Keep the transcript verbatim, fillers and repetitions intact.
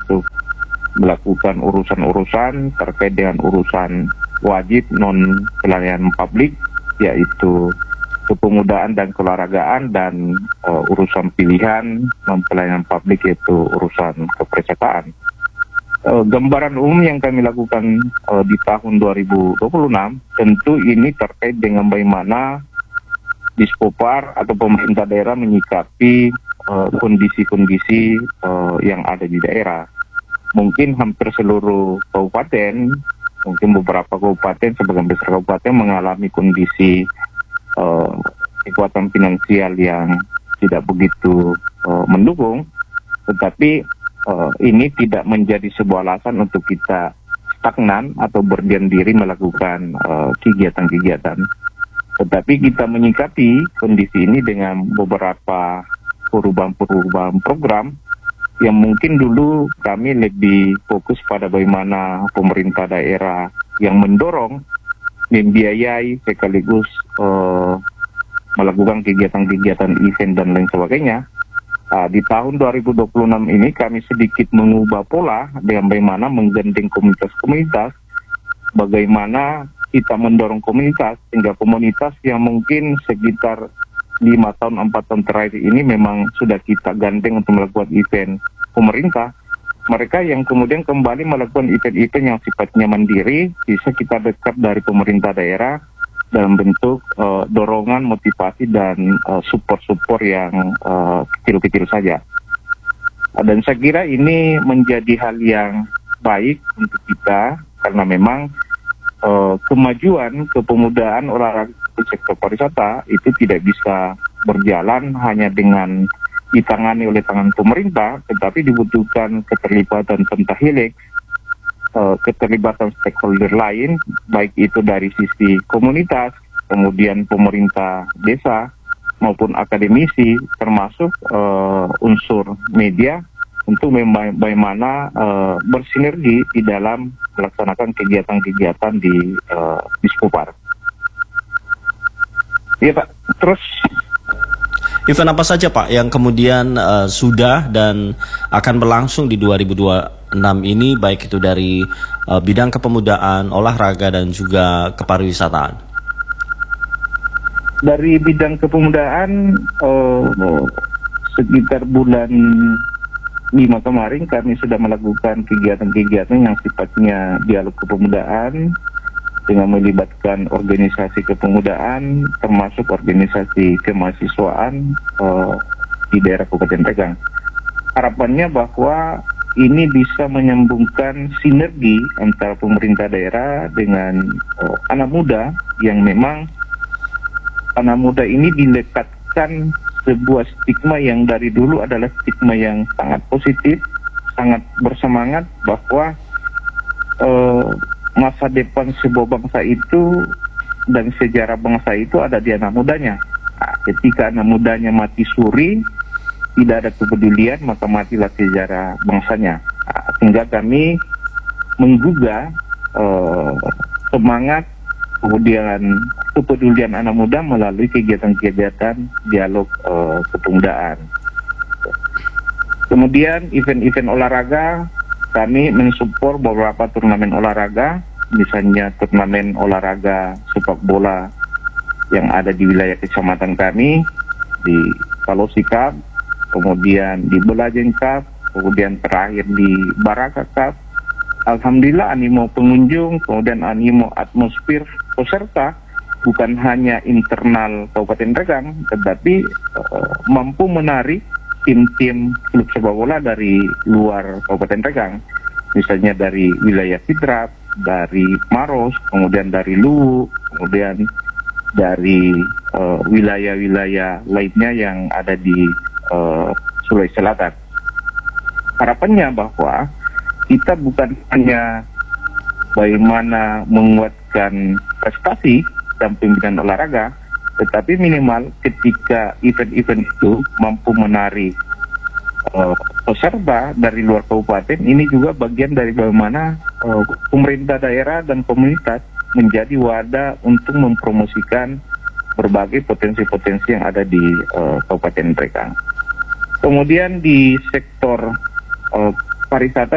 untuk melakukan urusan-urusan terkait dengan urusan wajib non pelayanan publik, yaitu kepemudaan dan keolahragaan, dan uh, urusan pilihan non pelayanan publik yaitu urusan kepesertaan. Uh, gambaran umum yang kami lakukan uh, di tahun dua ribu dua puluh enam tentu ini terkait dengan bagaimana Dispopar atau pemerintah daerah menyikapi kondisi-kondisi uh, uh, yang ada di daerah. Mungkin hampir seluruh kabupaten, mungkin beberapa kabupaten, sebagian besar kabupaten mengalami kondisi uh, kekuatan finansial yang tidak begitu uh, mendukung, tetapi uh, ini tidak menjadi sebuah alasan untuk kita stagnan atau berdiam diri melakukan uh, kegiatan-kegiatan. Tetapi kita menyikapi kondisi ini dengan beberapa perubahan-perubahan program yang mungkin dulu kami lebih fokus pada bagaimana pemerintah daerah yang mendorong, membiayai, sekaligus uh, melakukan kegiatan-kegiatan event dan lain sebagainya. Uh, di tahun dua ribu dua puluh enam ini kami sedikit mengubah pola dengan bagaimana menggandeng komunitas-komunitas, bagaimana kita mendorong komunitas, sehingga komunitas yang mungkin sekitar lima tahun, empat tahun terakhir ini memang sudah kita gandeng untuk melakukan event pemerintah. Mereka yang kemudian kembali melakukan event-event yang sifatnya mandiri, bisa kita dekat dari pemerintah daerah dalam bentuk uh, dorongan, motivasi, dan uh, support-support yang uh, kecil-kecil saja. Uh, dan saya kira ini menjadi hal yang baik untuk kita, karena memang uh, kemajuan, kepemudaan olahraga sektor pariwisata itu tidak bisa berjalan hanya dengan ditangani oleh tangan pemerintah, tetapi dibutuhkan keterlibatan pentahelix, uh, keterlibatan stakeholder lain, baik itu dari sisi komunitas, kemudian pemerintah desa, maupun akademisi, termasuk uh, unsur media, untuk bagaimana uh, bersinergi di dalam melaksanakan kegiatan-kegiatan di uh, Dispopar. Iya Pak, terus event apa saja Pak yang kemudian uh, sudah dan akan berlangsung di dua ribu dua puluh enam ini, baik itu dari uh, bidang kepemudaan, olahraga, dan juga kepariwisataan? Dari bidang kepemudaan, uh, sekitar bulan lima kemarin kami sudah melakukan kegiatan-kegiatan yang sifatnya dialog kepemudaan, dengan melibatkan organisasi kepemudaan, termasuk organisasi kemahasiswaan uh, di daerah Kabupaten Regang. Harapannya bahwa ini bisa menyambungkan sinergi antara pemerintah daerah dengan uh, anak muda, yang memang anak muda ini dilekatkan sebuah stigma yang dari dulu adalah stigma yang sangat positif, sangat bersemangat bahwa uh, masa depan sebuah bangsa itu dan sejarah bangsa itu ada di anak mudanya. Nah, ketika anak mudanya mati suri, tidak ada kepedulian, maka matilah sejarah bangsanya. Nah, sehingga kami menggugah uh, semangat, kemudian kepedulian anak muda melalui kegiatan-kegiatan dialog uh, kepemudaan. Kemudian event-event olahraga, kami mensupport beberapa turnamen olahraga, misalnya turnamen olahraga sepak bola yang ada di wilayah kecamatan kami, di Palosi Cup, kemudian di Belajen Cup, kemudian terakhir di Baraka Cup. Alhamdulillah animo pengunjung, kemudian animo atmosfer peserta bukan hanya internal Kabupaten Regang, tetapi uh, mampu menarik tim-tim klub sepak bola dari luar Kabupaten Regang, misalnya dari wilayah Sidrap, dari Maros, kemudian dari Luwu, kemudian dari uh, wilayah-wilayah lainnya yang ada di uh, Sulawesi Selatan. Harapannya bahwa kita bukan hanya bagaimana menguatkan prestasi dan pembinaan olahraga, tetapi minimal ketika event-event itu mampu menarik uh, peserta dari luar kabupaten, ini juga bagian dari bagaimana uh, pemerintah daerah dan komunitas menjadi wadah untuk mempromosikan berbagai potensi-potensi yang ada di uh, Kabupaten Regang. Kemudian di sektor uh, pariwisata